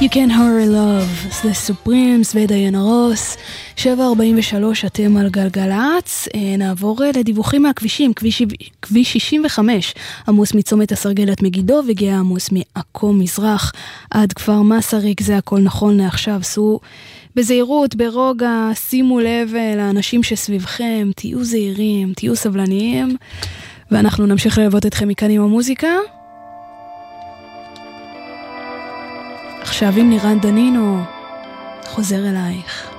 You Can't Hurry Love, זה סופרימס ודיינה רוס. 7:43 אתם על גלגלץ. נעבור לדיווחים מהכבישים. כביש 65 עמוס מצומת הסרגלת מגידו וגיע עמוס מעכו מזרח עד כפר מסריק. זה הכל נכון לעכשיו. סעו בזהירות, ברוגע, שימו לב לאנשים שסביבכם, תהיו זהירים, תהיו סבלניים, ואנחנו נמשיך ללוות אתכם מכאן עם המוזיקה. עכשיו עם נירן דנינו, חוזר אלייך.